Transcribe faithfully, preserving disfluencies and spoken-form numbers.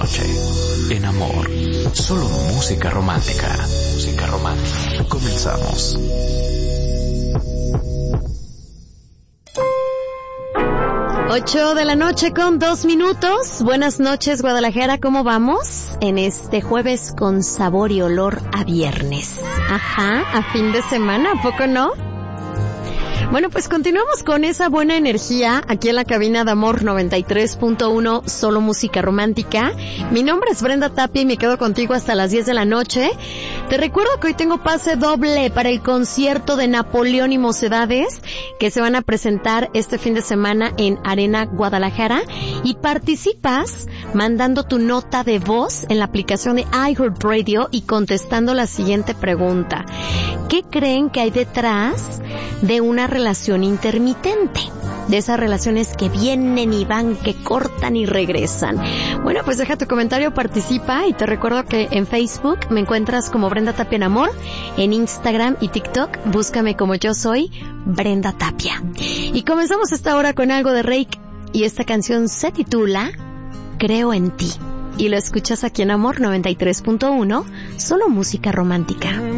noche. En Amor. Solo música romántica. Música romántica. Comenzamos. Ocho de la noche con dos minutos. Buenas noches, Guadalajara, ¿cómo vamos? En este jueves con sabor y olor a viernes. Ajá, a fin de semana, ¿a poco no? Bueno, pues continuamos con esa buena energía aquí en la cabina de Amor noventa y tres punto uno, solo música romántica. Mi nombre es Brenda Tapia y me quedo contigo hasta las diez de la noche. Te recuerdo que hoy tengo pase doble para el concierto de Napoleón y Mocedades, que se van a presentar este fin de semana en Arena Guadalajara, y participas mandando tu nota de voz en la aplicación de iHeartRadio y contestando la siguiente pregunta. ¿Qué creen que hay detrás de una relación intermitente? De esas relaciones que vienen y van, que cortan y regresan. Bueno, pues deja tu comentario, participa, y te recuerdo que en Facebook me encuentras como Brenda Tapia en Amor, en Instagram y TikTok búscame como yo soy, Brenda Tapia. Y comenzamos esta hora con algo de Reik, y esta canción se titula Creo en ti. Y lo escuchas aquí en Amor noventa y tres punto uno, solo música romántica.